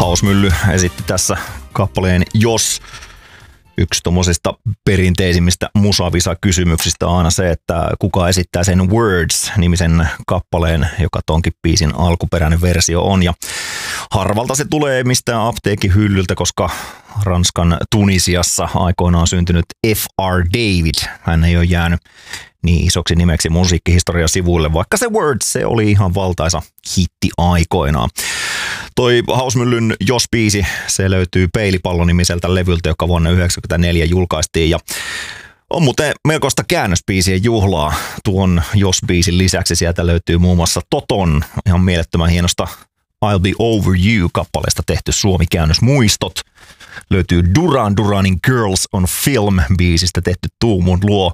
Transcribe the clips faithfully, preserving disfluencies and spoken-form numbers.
Hausmylly esitti tässä kappaleen Jos. Yksi tommosista perinteisimmistä musavisa-kysymyksistä on aina se, että kuka esittää sen Words-nimisen kappaleen, joka tonkin biisin alkuperäinen versio on. Ja harvalta se tulee mistään apteekin hyllyltä, koska Ranskan Tunisiassa aikoinaan syntynyt F R David, hän ei ole jäänyt niin isoksi nimeksi musiikkihistorian sivuille, vaikka se Words, se oli ihan valtaisa hitti aikoinaan. Toi Hausmyllyn Jos-biisi, se löytyy Peilipallo-nimiseltä levyltä, joka vuonna yhdeksänkymmentäneljä julkaistiin ja on muuten melkoista käännösbiisien juhlaa tuon Jos-biisin lisäksi. Sieltä löytyy muun muassa Toton ihan mielettömän hienosta I'll Be Over You-kappaleesta tehty suomikäännös Muistot. Löytyy Duran Duranin Girls on Film-biisistä tehty Tuumun luo.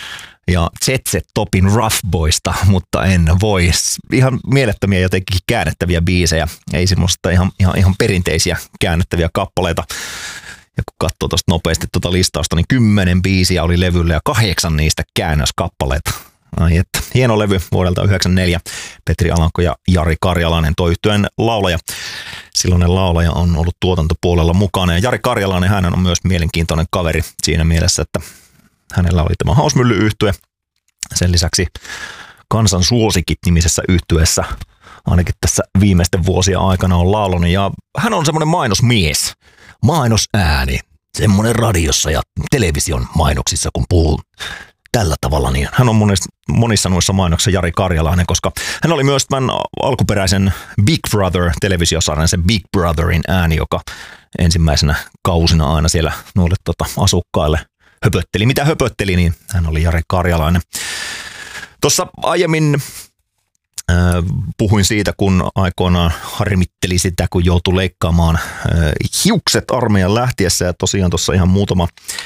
Ja Z Z Topin Rough Boysta, mutta en voi. Ihan mielettömiä jotenkin käännettäviä biisejä. Ei semmoista ihan, ihan, ihan perinteisiä käännettäviä kappaleita. Ja kun katsoo tuosta nopeasti tuota listausta, niin kymmenen biisiä oli levyllä ja kahdeksan niistä käännöskappaleita. Ai että, hieno levy vuodelta yhdeksänkymmentäneljä. Petri Alanko ja Jari Karjalainen, toi yhtyeen laulaja. Silloinen laulaja on ollut tuotantopuolella mukana. Ja Jari Karjalainen, hän on myös mielenkiintoinen kaveri siinä mielessä, että hänellä oli tämä Hausmylly-yhtye. Sen lisäksi Kansan suosikit nimisessä yhtyeessä ainakin tässä viimeisten vuosien aikana on laulanut. Ja hän on semmoinen mainosmies, mainosääni, semmoinen radiossa ja television mainoksissa, kun puhuu tällä tavalla. Niin hän on monissa, monissa noissa mainoksissa Jari Karjalainen, koska hän oli myös tämän alkuperäisen Big Brother-televisiosarjan, se Big Brotherin ääni, joka ensimmäisenä kausina aina siellä noille tota, asukkaille höpötteli. Mitä höpötteli, niin hän oli Jari Karjalainen. Tuossa aiemmin äh, puhuin siitä, kun aikoinaan harmitteli sitä, kun joutui leikkaamaan äh, hiukset armeijan lähtiessä. Ja tosiaan tuossa ihan muutama,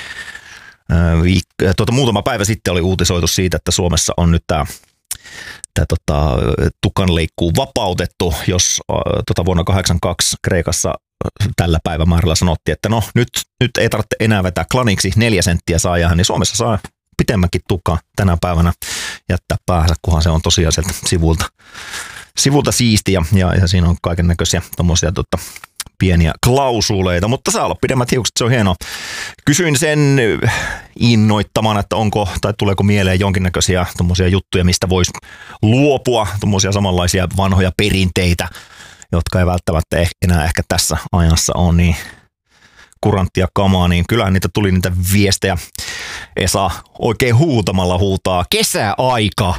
äh, viik- tuota, muutama päivä sitten oli uutisoitu siitä, että Suomessa on nyt tämä Tämä tota, tukanleikkuu vapautettu, jos äh, tota, vuonna kahdeksankymmentäkaksi Kreikassa tällä päivämäärällä sanottiin, että no nyt, nyt ei tarvitse enää vetää klaniksi, neljä senttiä saa jäädä, niin Suomessa saa pitemmänkin tukkaa tänä päivänä jättää päänsä, kunhan se on tosiaan sieltä sivulta, sivulta siistiä ja, ja siinä on kaiken näköisiä tommosia tota, pieniä klausuleita, mutta saa olla pidemmät hiukset, se on hienoa. Kysyin sen innoittamana, että onko tai tuleeko mieleen jonkinnäköisiä tommosia juttuja, mistä voisi luopua, tommosia samanlaisia vanhoja perinteitä, jotka ei välttämättä enää ehkä tässä ajassa ole niin kuranttia kamaa, niin kyllähän niitä tuli niitä viestejä. Esa oikein huutamalla huutaa, kesäaika!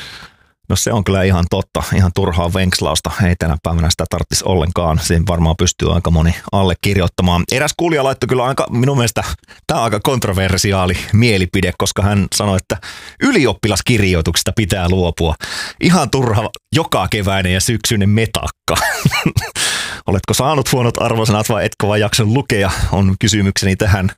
No se on kyllä ihan totta, ihan turhaa venkslausta. Ei tänä päivänä sitä tarvitsisi ollenkaan. Siinä varmaan pystyy aika moni allekirjoittamaan. Eräs kuulija laittoi kyllä aika, minun mielestä tämä on aika kontroversiaali mielipide, koska hän sanoi, että ylioppilaskirjoituksista pitää luopua. Ihan turha joka keväinen ja syksyinen metakka. Oletko saanut huonot arvosanat vai etkö vaan jaksa lukea, on kysymykseni tähän.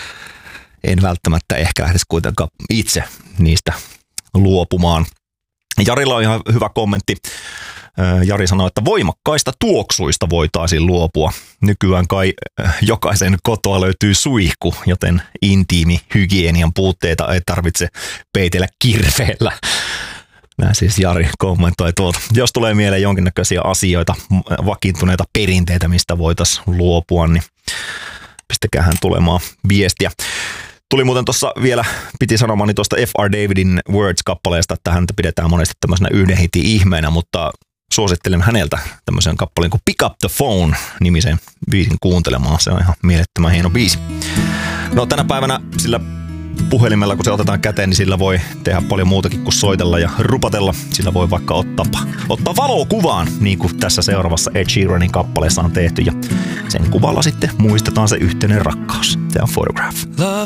En välttämättä ehkä edes kuitenkaan itse niistä luopumaan. Jarilla on ihan hyvä kommentti. Jari sanoi, että voimakkaista tuoksuista voitaisiin luopua. Nykyään kai jokaisen kotoa löytyy suihku, joten intiimi hygienian puutteita ei tarvitse peitellä kirveellä. Näin siis Jari kommentoi tuolta. Jos tulee mieleen jonkinnäköisiä asioita, vakiintuneita perinteitä, mistä voitaisiin luopua, niin pistäkäähän tulemaan viestiä. Tuli muuten tuossa vielä, piti sanomaan tuosta F R Davidin Words-kappaleesta, että häntä pidetään monesti tämmöisenä yhden hitin ihmeenä, mutta suosittelen häneltä tämmöisen kappaleen kuin Pick Up the Phone-nimisen biisin kuuntelemaan. Se on ihan mielettömän hieno biisi. No tänä päivänä sillä puhelimella, kun se otetaan käteen, niin sillä voi tehdä paljon muutakin kuin soitella ja rupatella. Sillä voi vaikka ottaa, ottaa valokuvaan, niin kuin tässä seuraavassa Ed Sheeranin kappaleessa on tehty. Ja sen kuvalla sitten muistetaan se yhteinen rakkaus. Se on Photograph.